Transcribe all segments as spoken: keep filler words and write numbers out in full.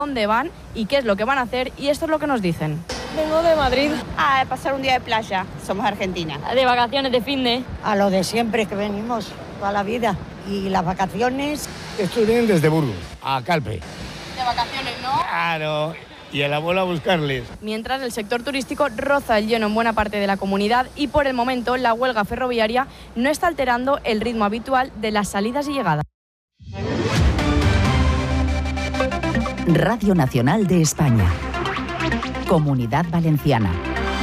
dónde van y qué es lo que van a hacer, y esto es lo que nos dicen. Vengo de Madrid. A pasar un día de playa, somos argentinas. De vacaciones, de fin de... A lo de siempre que venimos, toda la vida. Y las vacaciones... Estos vienen desde Burgos, a Calpe. De vacaciones, ¿no? Claro, y el abuelo a buscarles. Mientras el sector turístico roza el lleno en buena parte de la comunidad y por el momento la huelga ferroviaria no está alterando el ritmo habitual de las salidas y llegadas. Radio Nacional de España. Comunidad Valenciana.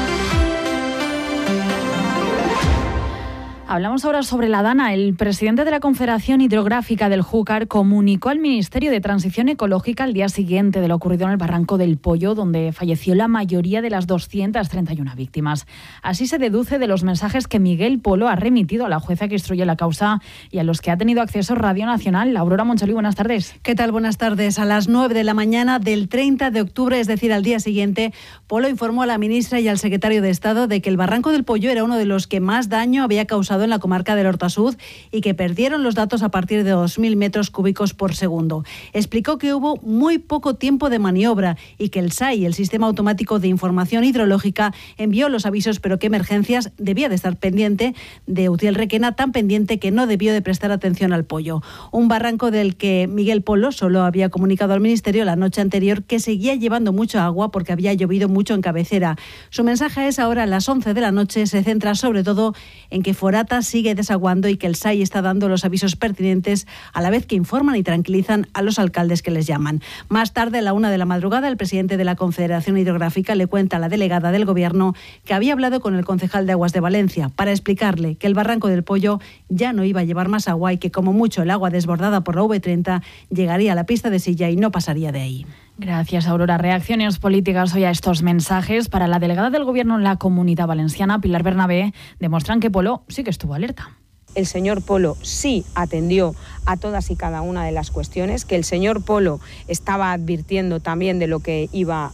Hablamos ahora sobre la Dana. El presidente de la Confederación Hidrográfica del Júcar comunicó al Ministerio de Transición Ecológica al día siguiente de lo ocurrido en el Barranco del Pollo, donde falleció la mayoría de las doscientas treinta y una víctimas. Así se deduce de los mensajes que Miguel Polo ha remitido a la jueza que instruye la causa y a los que ha tenido acceso Radio Nacional. Aurora Moncholí, buenas tardes. ¿Qué tal? Buenas tardes. A las nueve de la mañana del treinta de octubre, es decir, al día siguiente, Polo informó a la ministra y al secretario de Estado de que el Barranco del Pollo era uno de los que más daño había causado en la comarca del Hortasud y que perdieron los datos a partir de dos mil metros cúbicos por segundo. Explicó que hubo muy poco tiempo de maniobra y que el S A I, el Sistema Automático de Información Hidrológica, envió los avisos, pero que Emergencias debía de estar pendiente de Utiel Requena, tan pendiente que no debió de prestar atención al Pollo. Un barranco del que Miguel Polo solo había comunicado al Ministerio la noche anterior que seguía llevando mucha agua porque había llovido mucho en cabecera. Su mensaje es ahora a las once de la noche, se centra sobre todo en que Forata sigue desaguando y que el S A I está dando los avisos pertinentes a la vez que informan y tranquilizan a los alcaldes que les llaman. Más tarde, a la una de la madrugada, el presidente de la Confederación Hidrográfica le cuenta a la delegada del Gobierno que había hablado con el concejal de Aguas de Valencia para explicarle que el Barranco del Pollo ya no iba a llevar más agua y que como mucho el agua desbordada por la V treinta llegaría a la pista de Silla y no pasaría de ahí. Gracias, Aurora. Reacciones políticas hoy a estos mensajes. Para la delegada del Gobierno en la Comunidad Valenciana, Pilar Bernabé, demuestran que Polo sí que estuvo alerta. El señor Polo sí atendió a todas y cada una de las cuestiones, que el señor Polo estaba advirtiendo también de lo que iba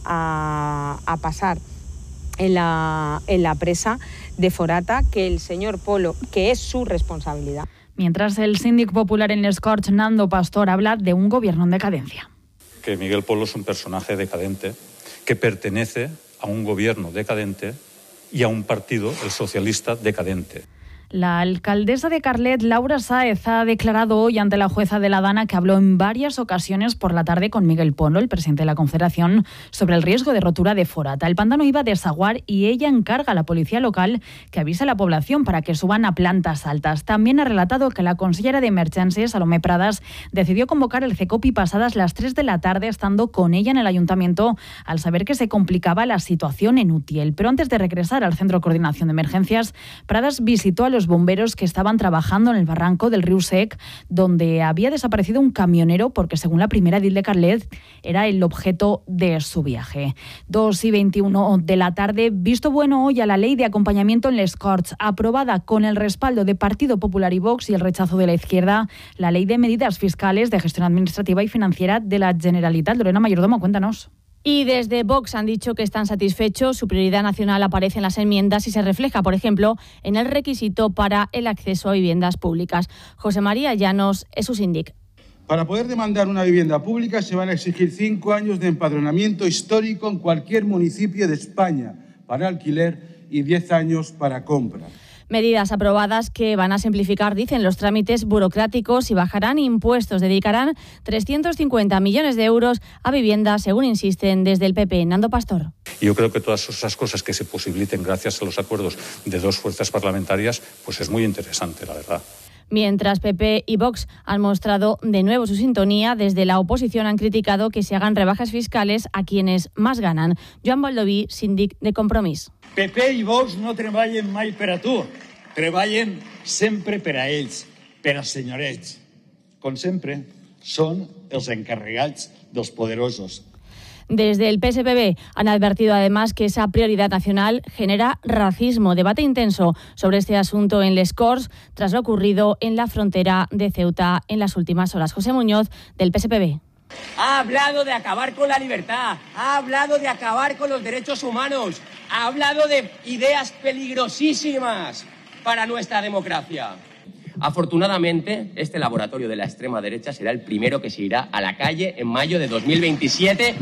a, a pasar en la, en la presa de Forata, que el señor Polo, que es su responsabilidad. Mientras el síndic popular en Les Corts, Nando Pastor, habla de un gobierno en decadencia. Que Miguel Polo es un personaje decadente, que pertenece a un gobierno decadente y a un partido, el socialista, decadente. La alcaldesa de Carlet, Laura Sáez, ha declarado hoy ante la jueza de la Dana que habló en varias ocasiones por la tarde con Miguel Polo, el presidente de la Confederación, sobre el riesgo de rotura de Forata. El pantano iba a desaguar y ella encarga a la policía local que avise a la población para que suban a plantas altas. También ha relatado que la consellera de Emergencias, Salomé Pradas, decidió convocar el CECOPI pasadas las tres de la tarde, estando con ella en el ayuntamiento al saber que se complicaba la situación en Utiel. Pero antes de regresar al Centro de Coordinación de Emergencias, Pradas visitó a los bomberos que estaban trabajando en el barranco del río Sec, donde había desaparecido un camionero porque, según la primera edil de Carlet, era el objeto de su viaje. dos y veintiuno de la tarde, visto bueno hoy a la ley de acompañamiento en Les Corts, aprobada con el respaldo de Partido Popular y Vox y el rechazo de la izquierda, la ley de medidas fiscales de gestión administrativa y financiera de la Generalitat. Lorena Mayordomo, cuéntanos. Y desde Vox han dicho que están satisfechos. Su prioridad nacional aparece en las enmiendas y se refleja, por ejemplo, en el requisito para el acceso a viviendas públicas. José María Llanos es su síndic. Para poder demandar una vivienda pública se van a exigir cinco años de empadronamiento histórico en cualquier municipio de España para alquiler y diez años para compra. Medidas aprobadas que van a simplificar, dicen, los trámites burocráticos y bajarán impuestos. Dedicarán trescientos cincuenta millones de euros a viviendas, según insisten desde el P P. Nando Pastor. Y yo creo que todas esas cosas que se posibiliten gracias a los acuerdos de dos fuerzas parlamentarias, pues es muy interesante, la verdad. Mientras P P y Vox han mostrado de nuevo su sintonía, desde la oposición han criticado que se hagan rebajas fiscales a quienes más ganan. Joan Baldoví, síndic de Compromís. P P i Vox no treballen mai per a tu, treballen sempre per a ells, per als senyorets. Com sempre, són els encarregats dels poderosos. Desde el P S P B han advertido además que esa prioridad nacional genera racismo. Debate intenso sobre este asunto en Les Corts tras lo ocurrido en la frontera de Ceuta en las últimas horas. José Muñoz, del P S P B. Ha hablado de acabar con la libertad, ha hablado de acabar con los derechos humanos, ha hablado de ideas peligrosísimas para nuestra democracia. Afortunadamente, este laboratorio de la extrema derecha será el primero que se irá a la calle en mayo de dos mil veintisiete